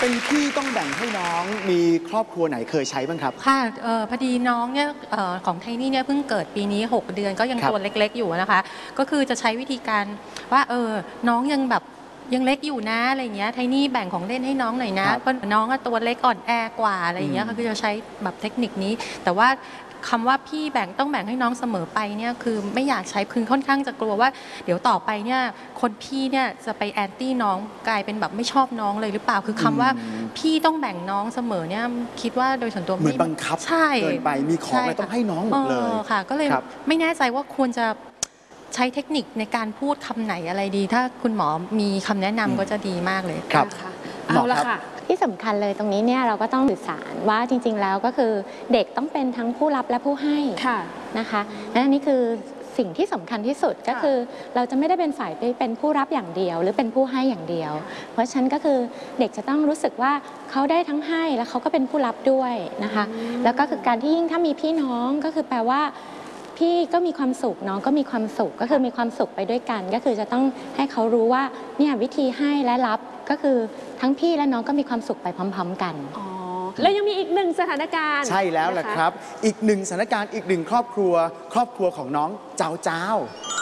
เป็นพี่ต้องแบ่งให้น้องมีครอบครัวไหนเคยใช้บ้างครับค่ะพอดีน้องเนี่ยของไทนี่เนี่ยเพิ่งเกิดปีนี้6 เดือนก็ยังตัวเล็กๆอยู่นะคะก็คือจะใช้วิธีการว่าน้องยังแบบยังเล็กอยู่นะอะไรเงี้ยไทนี่แบ่งของเล่นให้น้องหน่อยนะเพราะน้องตัวเล็กอ่อนแอกว่าอะไรเงี้ยคือจะใช้แบบเทคนิคนี้แต่ว่าคำว่าพี่ต้องแบ่งให้น้องเสมอไปเนี่ยคือไม่อยากใช้คือค่อนข้างจะกลัวว่าเดี๋ยวต่อไปเนี่ยคนพี่เนี่ยจะไปแอนตี้น้องกลายเป็นแบบไม่ชอบน้องเลยหรือเปล่าคือคำว่าพี่ต้องแบ่งน้องเสมอเนี่ยคิดว่าโดยส่วนตัวเหมือนบังคับเกินไปมีของอะไรต้องให้น้องหมดเลยค่ะก็เลยไม่แน่ใจว่าควรจะใช้เทคนิคในการพูดคำไหนอะไรดีถ้าคุณหมอมีคำแนะนำก็จะดีมากเลยครับเอาละค่ะที่สำคัญเลยตรงนี้เนี่ยเราก็ต้องสื่อสารว่าจริงๆแล้วก็คือเด็กต้องเป็นทั้งผู้รับและผู้ให้นะคะและอันนี้คือสิ่งที่สำคัญที่สุดก็คือเราจะไม่ได้เป็นฝ่ายเป็นผู้รับอย่างเดียวหรือเป็นผู้ให้อย่างเดียวเพราะฉะนั้นก็คือเด็กจะต้องรู้สึกว่าเขาได้ทั้งให้แล้วเขาก็เป็นผู้รับด้วยนะคะแล้วก็คือการที่ยิ่งถ้ามีพี่น้องก็คือแปลว่าพี่ก็มีความสุขน้องก็มีความสุขก็คือมีความสุขไปด้วยกันก็คือจะต้องให้เขารู้ว่าเนี่ยวิธีให้และรับก็คือทั้งพี่และน้องก็มีความสุขไปพร้อมๆกันแล้วยังมีอีกหนึ่งสถานการณ์ใช่แล้วแหละครับอีกหนึ่งสถานการณ์อีกหนึ่งครอบครัวของน้องเจ้า